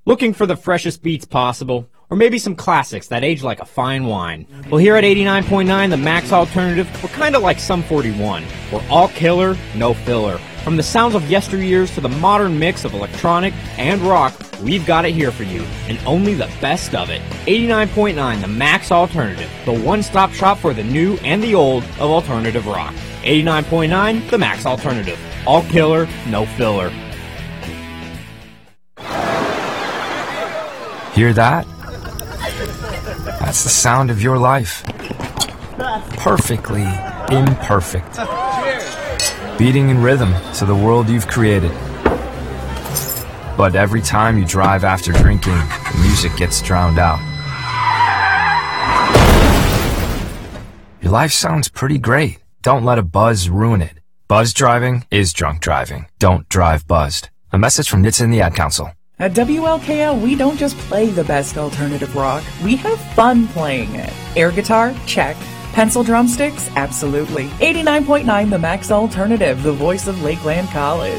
Looking for the freshest beats possible? Or maybe some classics that age like a fine wine? Well, here at 89.9, the Max Alternative, we're kind of like Sum 41. We're all killer, no filler. From the sounds of yesteryears to the modern mix of electronic and rock, we've got it here for you, and only the best of it. 89.9, the Max Alternative, the one-stop shop for the new and the old of alternative rock. 89.9, the Max Alternative. All killer, no filler. Hear that? That's the sound of your life. Perfectly imperfect. Beating in rhythm to the world you've created. But every time you drive after drinking, the music gets drowned out. Your life sounds pretty great. Don't let a buzz ruin it. Buzz driving is drunk driving. Don't drive buzzed. A message from NHTSA and the Ad Council. At WLKL, we don't just play the best alternative rock, we have fun playing it. Air guitar? Check. Pencil drumsticks? Absolutely. 89.9 The Max Alternative, the voice of Lakeland College.